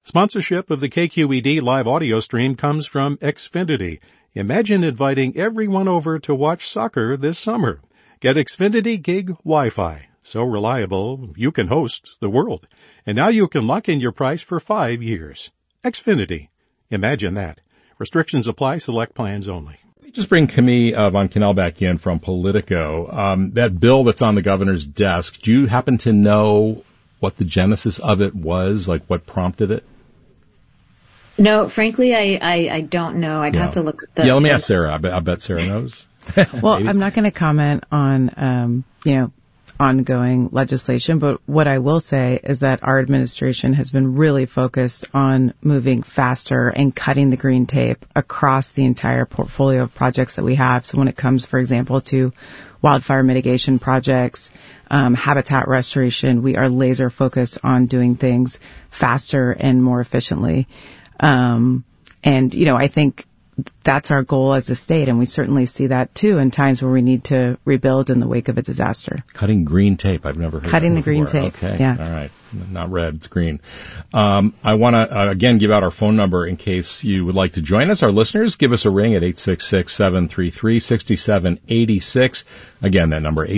Sponsorship of the KQED live audio stream comes from Xfinity. Imagine inviting everyone over to watch soccer this summer. Get Xfinity Gig Wi-Fi. So reliable, you can host the world. And now you can lock in your price for 5 years. Xfinity. Imagine that. Restrictions apply. Select plans only. Just bring Camille von Kannel back in from Politico. That bill that's on the governor's desk, do you happen to know what the genesis of it was, like what prompted it? No, frankly, I don't know. I'd have to look at the... Yeah, let me ask Sarah. I bet Sarah knows. Well, I'm not going to comment on, ongoing legislation, but what I will say is that our administration has been really focused on moving faster and cutting the green tape across the entire portfolio of projects that we have. So when it comes, for example, to wildfire mitigation projects, habitat restoration, we are laser focused on doing things faster and more efficiently. I think that's our goal as a state, and we certainly see that too in times where we need to rebuild in the wake of a disaster. Cutting green tape. I've never heard of that Cutting the before. green tape. Okay. Yeah. All right. Not red. It's green. I want to, again, give out our phone number in case you would like to join us. Our listeners, give us a ring at 866-733-6786. Again, that number,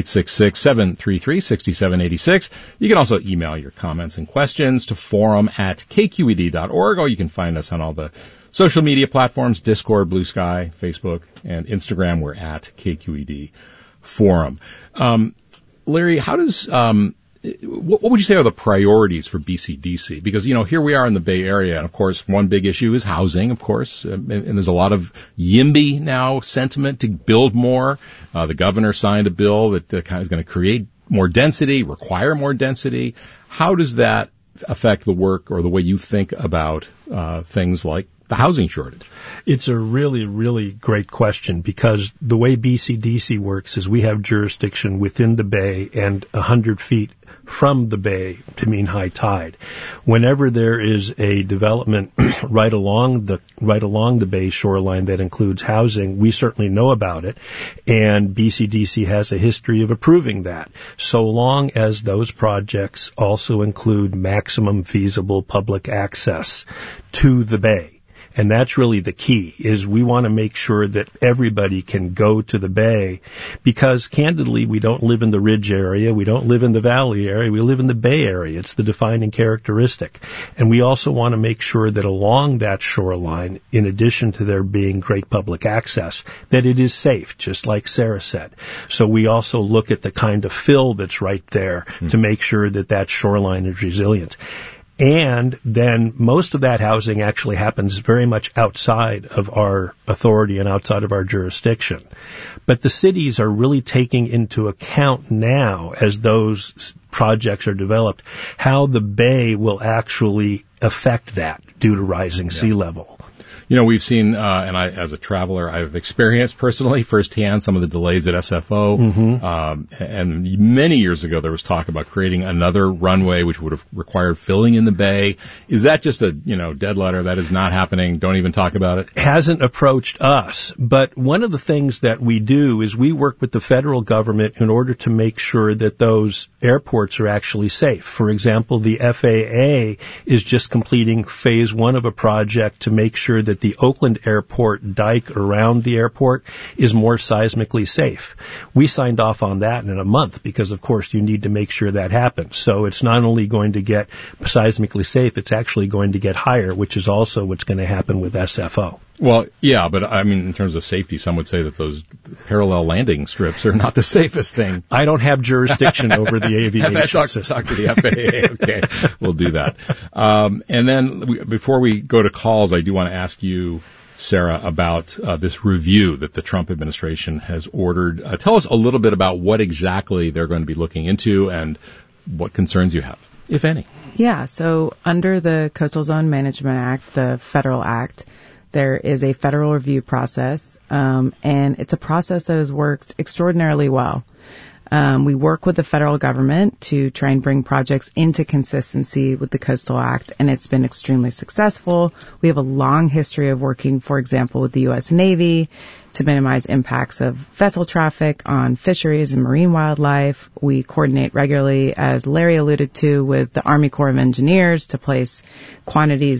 866-733-6786. You can also email your comments and questions to forum@kqed.org, or you can find us on all the social media platforms, Discord, Blue Sky, Facebook, and Instagram. We're at KQED Forum. Larry, how does, what would you say are the priorities for BCDC? Because, here we are in the Bay Area, and of course, one big issue is housing, of course, and there's a lot of YIMBY now sentiment to build more. The governor signed a bill that kind of is going to create more density, require more density. How does that affect the work or the way you think about things like the housing shortage? It's a really, really great question, because the way BCDC works is we have jurisdiction within the bay and 100 feet from the bay to mean high tide. Whenever there is a development right along the bay shoreline that includes housing, we certainly know about it, and BCDC has a history of approving that, so long as those projects also include maximum feasible public access to the bay. And that's really the key, is we want to make sure that everybody can go to the bay, because candidly, we don't live in the ridge area, we don't live in the valley area, we live in the bay area. It's the defining characteristic. And we also want to make sure that along that shoreline, in addition to there being great public access, that it is safe, just like Sarah said. So we also look at the kind of fill that's right there to make sure that that shoreline is resilient. And then most of that housing actually happens very much outside of our authority and outside of our jurisdiction. But the cities are really taking into account now, as those projects are developed, how the bay will actually affect that due to rising sea level. We've seen, and I, as a traveler, I've experienced personally firsthand some of the delays at SFO. And many years ago, there was talk about creating another runway, which would have required filling in the bay. Is that just a, dead letter? That is not happening. Don't even talk about it. Hasn't approached us. But one of the things that we do is we work with the federal government in order to make sure that those airports are actually safe. For example, the FAA is just completing phase 1 of a project to make sure that the Oakland Airport dike around the airport is more seismically safe. We signed off on that in a month because, of course, you need to make sure that happens. So it's not only going to get seismically safe, it's actually going to get higher, which is also what's going to happen with SFO. Well, yeah, but I mean, in terms of safety, some would say that those parallel landing strips are not the safest thing. I don't have jurisdiction over the aviation system. Talk to the FAA. Okay, we'll do that. And then before we go to calls, I do want to ask you, Sarah, about this review that the Trump administration has ordered. Tell us a little bit about what exactly they're going to be looking into and what concerns you have, if any. Yeah, so under the Coastal Zone Management Act, the federal act, there is a federal review process, and it's a process that has worked extraordinarily well. We work with the federal government to try and bring projects into consistency with the Coastal Act, and it's been extremely successful. We have a long history of working, for example, with the U.S. Navy to minimize impacts of vessel traffic on fisheries and marine wildlife. We coordinate regularly, as Larry alluded to, with the Army Corps of Engineers to place quantities